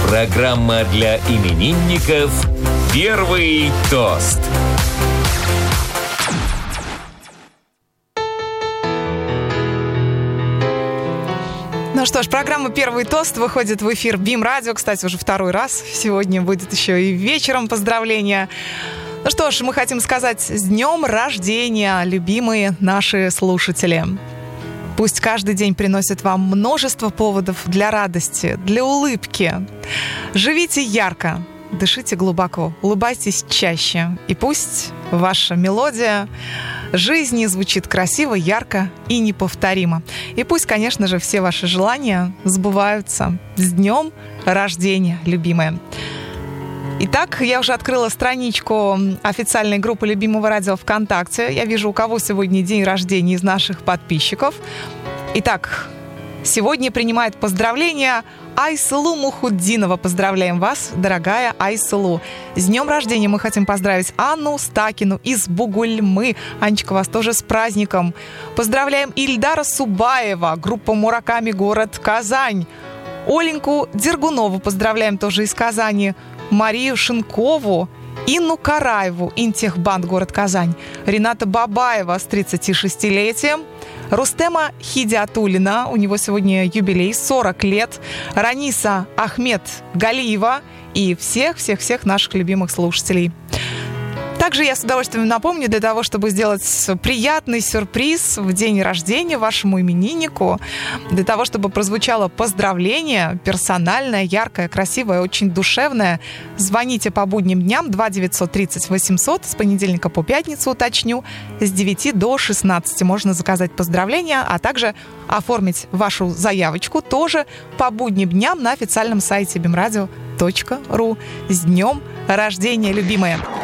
Программа для именинников «Первый тост». Ну что ж, программа «Первый тост» выходит в эфир БИМ-радио. Кстати, уже второй раз. Сегодня будет еще и вечером поздравления. Ну что ж, мы хотим сказать с днем рождения, любимые наши слушатели. Пусть каждый день приносит вам множество поводов для радости, для улыбки. Живите ярко, дышите глубоко, улыбайтесь чаще. И пусть ваша мелодия жизни звучит красиво, ярко и неповторимо. И пусть, конечно же, все ваши желания сбываются. С днем рождения, любимые! Итак, я уже открыла страничку официальной группы Любимого радио ВКонтакте. Я вижу, у кого сегодня день рождения из наших подписчиков. Итак, сегодня принимает поздравления Айсылу Мухуддинова. Поздравляем вас, дорогая Айсылу. С днем рождения мы хотим поздравить Анну Стакину из Бугульмы. Анечка, вас тоже с праздником. Поздравляем Ильдара Субаева, группа Мураками, город Казань. Оленьку Дергунову поздравляем тоже из Казани. Марию Шинкову, Инну Караеву, Интехбанд, город Казань. Рената Бабаева с 36-летием. Рустема Хидиатуллина, у него сегодня юбилей, 40 лет. Раниса Ахмед Галиева и всех-всех-всех наших любимых слушателей. Также я с удовольствием напомню, для того, чтобы сделать приятный сюрприз в день рождения вашему имениннику, для того, чтобы прозвучало поздравление персональное, яркое, красивое, очень душевное, звоните по будним дням 2 930 800, с понедельника по пятницу, уточню, с 9 до 16 можно заказать поздравления, а также оформить вашу заявочку тоже по будним дням на официальном сайте bimradio.ru. С днем рождения, любимые!